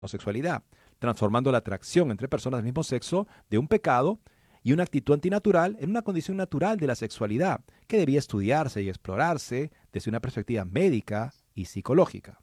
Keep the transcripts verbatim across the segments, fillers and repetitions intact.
homosexualidad, transformando la atracción entre personas del mismo sexo de un pecado y una actitud antinatural en una condición natural de la sexualidad que debía estudiarse y explorarse desde una perspectiva médica y psicológica.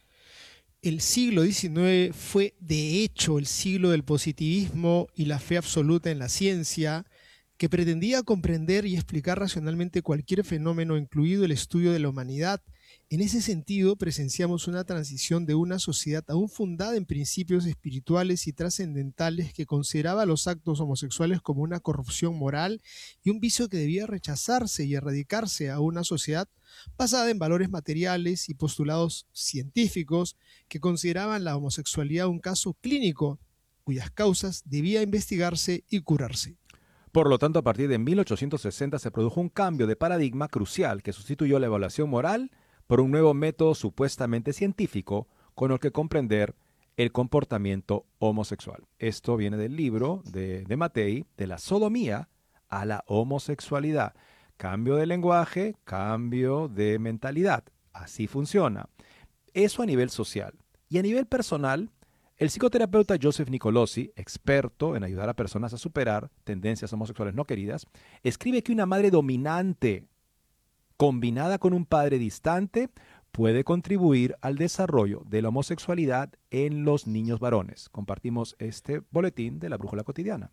El siglo diecinueve fue, de hecho, el siglo del positivismo y la fe absoluta en la ciencia, que pretendía comprender y explicar racionalmente cualquier fenómeno, incluido el estudio de la humanidad. En ese sentido, presenciamos una transición de una sociedad aún fundada en principios espirituales y trascendentales que consideraba los actos homosexuales como una corrupción moral y un vicio que debía rechazarse y erradicarse, a una sociedad basada en valores materiales y postulados científicos que consideraban la homosexualidad un caso clínico cuyas causas debía investigarse y curarse. Por lo tanto, a partir de mil ochocientos sesenta se produjo un cambio de paradigma crucial que sustituyó la evaluación moral por un nuevo método supuestamente científico con el que comprender el comportamiento homosexual. Esto viene del libro de, de Mattei, de la sodomía a la homosexualidad. Cambio de lenguaje, cambio de mentalidad. Así funciona. Eso a nivel social. Y a nivel personal, el psicoterapeuta Joseph Nicolosi, experto en ayudar a personas a superar tendencias homosexuales no queridas, escribe que una madre dominante combinada con un padre distante puede contribuir al desarrollo de la homosexualidad en los niños varones. Compartimos este boletín de la Brújula Cotidiana.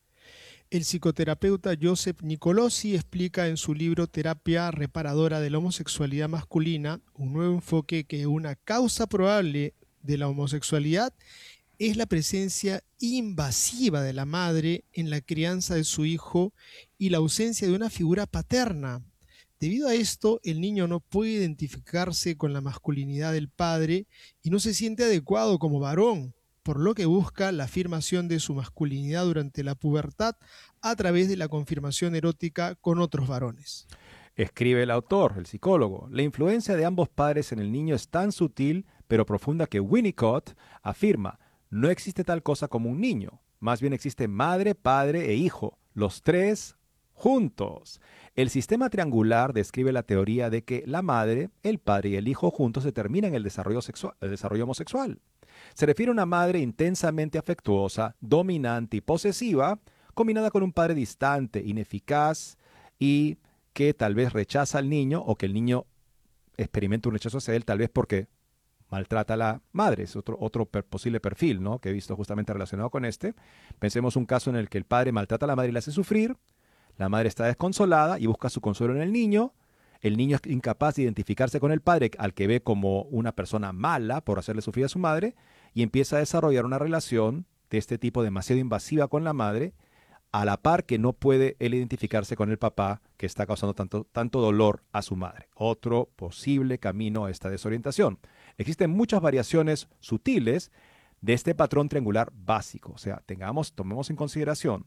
El psicoterapeuta Joseph Nicolosi explica en su libro Terapia Reparadora de la Homosexualidad Masculina, un nuevo enfoque, que una causa probable de la homosexualidad es la presencia invasiva de la madre en la crianza de su hijo y la ausencia de una figura paterna. Debido a esto, el niño no puede identificarse con la masculinidad del padre y no se siente adecuado como varón, por lo que busca la afirmación de su masculinidad durante la pubertad a través de la confirmación erótica con otros varones. Escribe el autor, el psicólogo, la influencia de ambos padres en el niño es tan sutil pero profunda que Winnicott afirma, no existe tal cosa como un niño, más bien existe madre, padre e hijo, los tres juntos. El sistema triangular describe la teoría de que la madre, el padre y el hijo juntos determinan el desarrollo, sexual, el desarrollo homosexual. Se refiere a una madre intensamente afectuosa, dominante y posesiva, combinada con un padre distante, ineficaz y que tal vez rechaza al niño o que el niño experimenta un rechazo hacia él, tal vez porque maltrata a la madre. Es otro, otro per, posible perfil, ¿no?, que he visto justamente relacionado con este. Pensemos un caso en el que el padre maltrata a la madre y la hace sufrir. La madre está desconsolada y busca su consuelo en el niño. El niño es incapaz de identificarse con el padre, al que ve como una persona mala por hacerle sufrir a su madre, y empieza a desarrollar una relación de este tipo demasiado invasiva con la madre, a la par que no puede él identificarse con el papá que está causando tanto, tanto dolor a su madre. Otro posible camino a esta desorientación. Existen muchas variaciones sutiles de este patrón triangular básico. O sea, tengamos, tomemos en consideración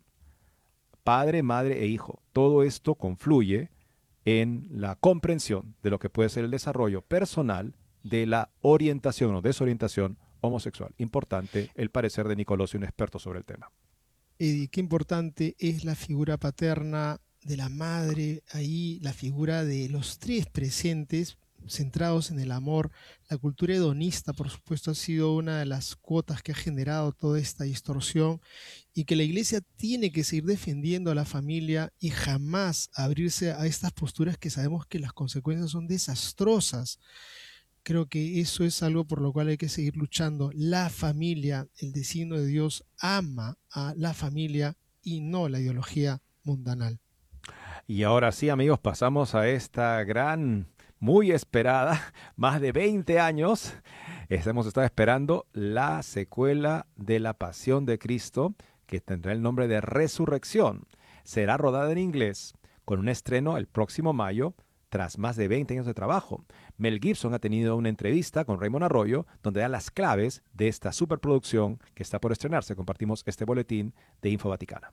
padre, madre e hijo. Todo esto confluye en la comprensión de lo que puede ser el desarrollo personal de la orientación o desorientación homosexual. Importante el parecer de Nicolosi, un experto sobre el tema. Eddie, qué importante es la figura paterna de la madre, ahí la figura de los tres presentes, centrados en el amor. La cultura hedonista, por supuesto, ha sido una de las cuotas que ha generado toda esta distorsión, y que la Iglesia tiene que seguir defendiendo a la familia y jamás abrirse a estas posturas que sabemos que las consecuencias son desastrosas. Creo que eso es algo por lo cual hay que seguir luchando. La familia, el designio de Dios, ama a la familia y no la ideología mundanal. Y ahora sí, amigos, pasamos a esta gran, muy esperada, más de veinte años, hemos estado esperando la secuela de La Pasión de Cristo, que tendrá el nombre de Resurrección. Será rodada en inglés, con un estreno el próximo mayo, tras más de veinte años de trabajo. Mel Gibson ha tenido una entrevista con Raymond Arroyo donde da las claves de esta superproducción que está por estrenarse. Compartimos este boletín de Info Vaticana.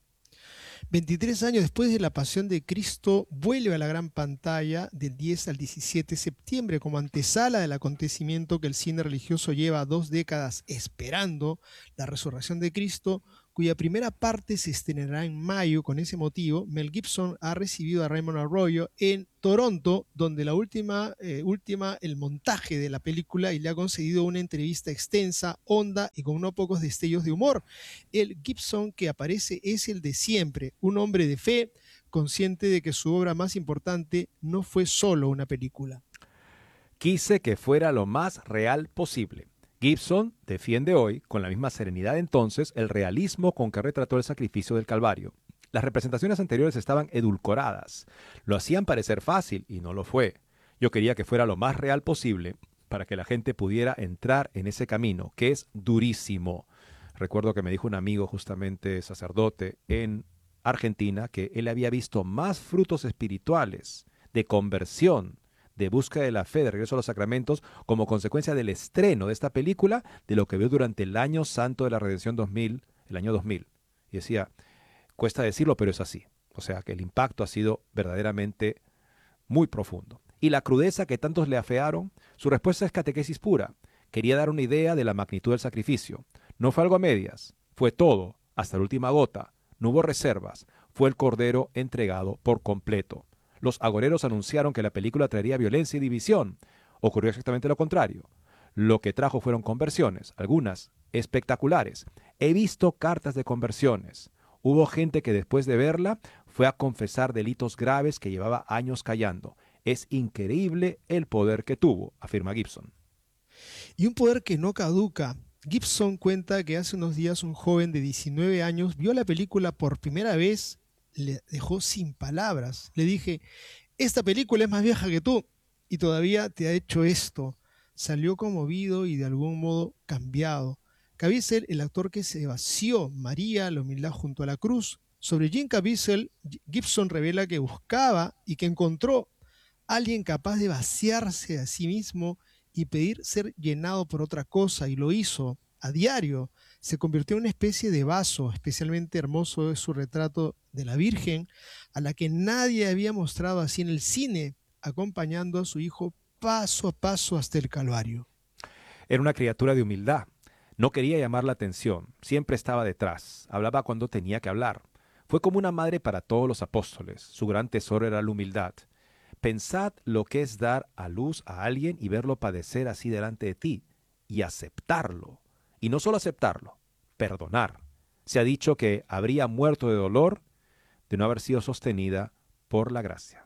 veintitrés años después de La Pasión de Cristo, vuelve a la gran pantalla del diez al diecisiete de septiembre como antesala del acontecimiento que el cine religioso lleva dos décadas esperando, la resurrección de Cristo. cuya primera parte se estrenará en mayo. Con ese motivo, Mel Gibson ha recibido a Raymond Arroyo en Toronto, donde la última, eh, última el montaje de la película, y le ha concedido una entrevista extensa, honda y con no pocos destellos de humor. El Gibson que aparece es el de siempre, un hombre de fe, consciente de que su obra más importante no fue solo una película. Quise que fuera lo más real posible. Gibson defiende hoy, con la misma serenidad de entonces, el realismo con que retrató el sacrificio del Calvario. Las representaciones anteriores estaban edulcoradas. Lo hacían parecer fácil y no lo fue. Yo quería que fuera lo más real posible para que la gente pudiera entrar en ese camino, que es durísimo. Recuerdo que me dijo un amigo, justamente sacerdote, en Argentina, que él había visto más frutos espirituales de conversión, de búsqueda de la fe, de regreso a los sacramentos, como consecuencia del estreno de esta película, de lo que vio durante el año santo de la Redención dos mil, el año dos mil. Y decía, cuesta decirlo, pero es así. O sea, que el impacto ha sido verdaderamente muy profundo. Y la crudeza que tantos le afearon, su respuesta es catequesis pura. Quería dar una idea de la magnitud del sacrificio. No fue algo a medias, fue todo, hasta la última gota. No hubo reservas, fue el cordero entregado por completo. Los agoreros anunciaron que la película traería violencia y división. Ocurrió exactamente lo contrario. Lo que trajo fueron conversiones, algunas espectaculares. He visto cartas de conversiones. Hubo gente que después de verla fue a confesar delitos graves que llevaba años callando. Es increíble el poder que tuvo, afirma Gibson. Y un poder que no caduca. Gibson cuenta que hace unos días un joven de diecinueve años vio la película por primera vez. Le dejó sin palabras. Le dije, esta película es más vieja que tú y todavía te ha hecho esto. Salió conmovido y de algún modo cambiado. Caviezel, el actor que se vació María, la humildad junto a la cruz. Sobre Jim Caviezel, Gibson revela que buscaba y que encontró alguien capaz de vaciarse a sí mismo y pedir ser llenado por otra cosa, y lo hizo a diario. Se convirtió en una especie de vaso. Especialmente hermoso es su retrato de la Virgen, a la que nadie había mostrado así en el cine, acompañando a su hijo paso a paso hasta el Calvario. Era una criatura de humildad. No quería llamar la atención, siempre estaba detrás, hablaba cuando tenía que hablar. Fue como una madre para todos los apóstoles. Su gran tesoro era la humildad. Pensad lo que es dar a luz a alguien y verlo padecer así delante de ti, y aceptarlo. Y no solo aceptarlo, perdonar. Se ha dicho que habría muerto de dolor de no haber sido sostenida por la gracia.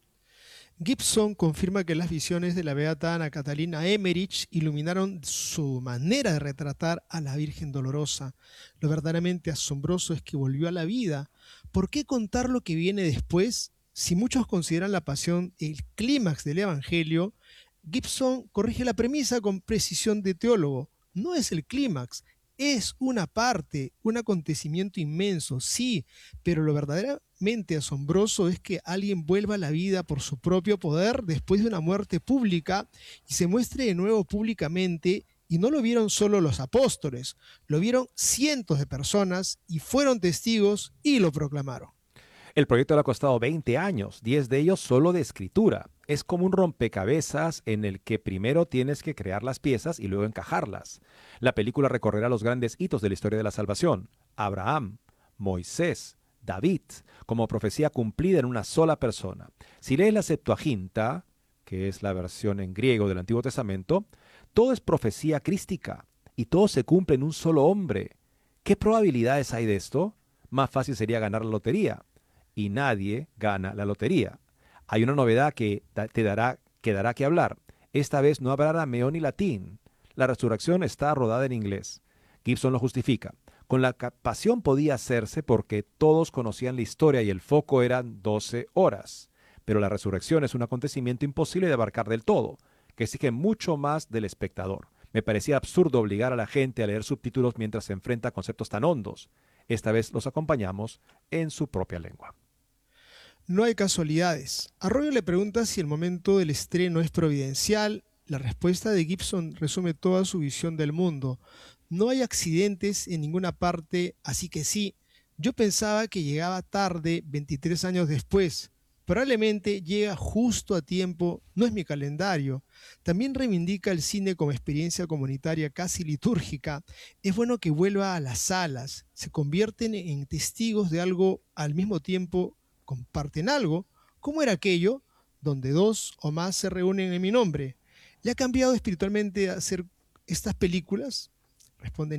Gibson confirma que las visiones de la beata Ana Catalina Emmerich iluminaron su manera de retratar a la Virgen Dolorosa. Lo verdaderamente asombroso es que volvió a la vida. ¿Por qué contar lo que viene después? Si muchos consideran la pasión el clímax del Evangelio, Gibson corrige la premisa con precisión de teólogo. No es el clímax, es una parte, un acontecimiento inmenso, sí, pero lo verdaderamente asombroso es que alguien vuelva a la vida por su propio poder después de una muerte pública y se muestre de nuevo públicamente. Y no lo vieron solo los apóstoles, lo vieron cientos de personas y fueron testigos y lo proclamaron. El proyecto le ha costado veinte años, diez de ellos solo de escritura. Es como un rompecabezas en el que primero tienes que crear las piezas y luego encajarlas. La película recorrerá los grandes hitos de la historia de la salvación. Abraham, Moisés, David, como profecía cumplida en una sola persona. Si lees la Septuaginta, que es la versión en griego del Antiguo Testamento, todo es profecía crística y todo se cumple en un solo hombre. ¿Qué probabilidades hay de esto? Más fácil sería ganar la lotería. Y nadie gana la lotería. Hay una novedad que te dará, que dará que hablar. Esta vez no habrá arameo ni latín. La resurrección está rodada en inglés. Gibson lo justifica. Con la pasión podía hacerse porque todos conocían la historia y el foco eran doce horas. Pero la resurrección es un acontecimiento imposible de abarcar del todo, que exige mucho más del espectador. Me parecía absurdo obligar a la gente a leer subtítulos mientras se enfrenta a conceptos tan hondos. Esta vez los acompañamos en su propia lengua. No hay casualidades. Arroyo le pregunta si el momento del estreno es providencial. La respuesta de Gibson resume toda su visión del mundo. No hay accidentes en ninguna parte, así que sí. Yo pensaba que llegaba tarde, veintitrés años después. Probablemente llega justo a tiempo, no es mi calendario. También reivindica el cine como experiencia comunitaria casi litúrgica. Es bueno que vuelva a las salas, se convierten en testigos de algo al mismo tiempo, comparten algo. ¿Cómo era aquello donde dos o más se reúnen en mi nombre? ¿Le ha cambiado espiritualmente hacer estas películas? Responde